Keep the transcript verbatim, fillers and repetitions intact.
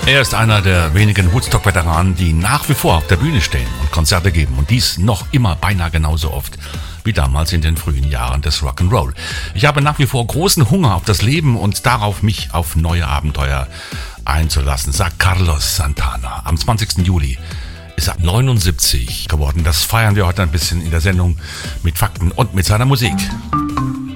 Er ist einer der wenigen Woodstock-Veteranen, die nach wie vor auf der Bühne stehen und Konzerte geben. Und dies noch immer beinahe genauso oft wie damals in den frühen Jahren des Rock'n'Roll. Ich habe nach wie vor großen Hunger auf das Leben und darauf, mich auf neue Abenteuer einzulassen, sagt Carlos Santana. Am zwanzigsten Juli ist er neunundsiebzig geworden. Das feiern wir heute ein bisschen in der Sendung mit Fakten und mit seiner Musik.